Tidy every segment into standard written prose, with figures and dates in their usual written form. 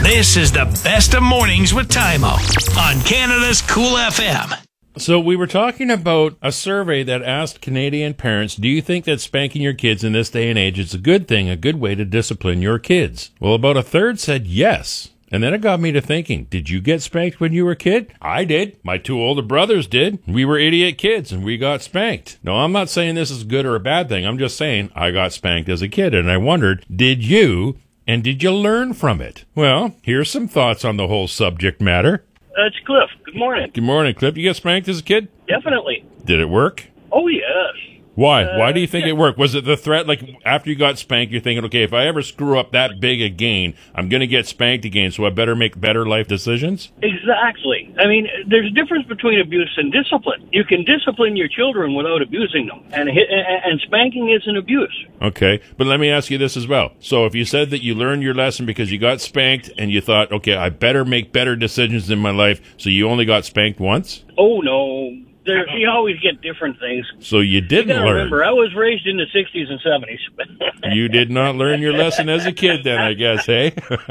This is the best of mornings with Tymo on Canada's Cool FM. So we were talking about a survey that asked Canadian parents, do you think that spanking your kids in this day and age is a good thing, a good way to discipline your kids? Well, about a third said yes. And then it got me to thinking, did you get spanked when you were a kid? I did. My two older brothers did. We were idiot kids and we got spanked. No, I'm not saying this is good or a bad thing. I'm just saying I got spanked as a kid and I wondered, did you? And did you learn from it? Well, here's some thoughts on the whole subject matter. It's Cliff. Good morning. Good morning, Cliff. You get spanked as a kid? Definitely. Did it work? Oh, yes. Why? Why do you think it worked? Was it the threat? Like, after you got spanked, you're thinking, okay, if I ever screw up that big again, I'm going to get spanked again, so I better make better life decisions? Exactly. I mean, there's a difference between abuse and discipline. You can discipline your children without abusing them, and spanking is an abuse. Okay, but let me ask you this as well. So if you said that you learned your lesson because you got spanked and you thought, okay, I better make better decisions in my life, so you only got spanked once? Oh, no. You always get different things. So you didn't learn. Remember, I was raised in the 60s and 70s. You did not learn your lesson as a kid then, I guess, hey?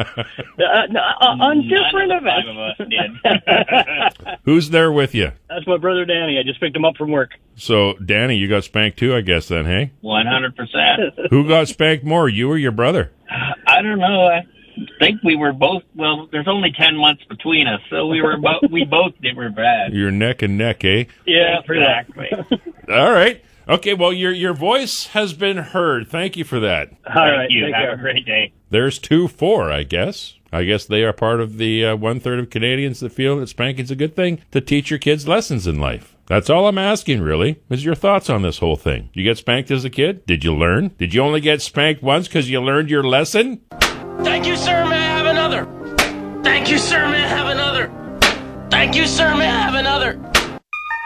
On different events. Who's there with you? That's my brother Danny. I just picked him up from work. So, Danny, you got spanked too, I guess, then, hey? 100%. Who got spanked more, you or your brother? I don't know. I think we were both, well, there's only 10 months between us, so we both were bad. You're neck and neck, eh? Yeah, exactly. All right. Okay, well, your voice has been heard. Thank you for that. All right. Thank you. Have a great day. There's 2-4, I guess. I guess they are part of the one-third of Canadians that feel that spanking's a good thing to teach your kids lessons in life. That's all I'm asking, really, is your thoughts on this whole thing. You get spanked as a kid? Did you learn? Did you only get spanked once because you learned your lesson? Thank you, sir. May I have another? Thank you, sir. May I have another? Thank you, sir. May I have another?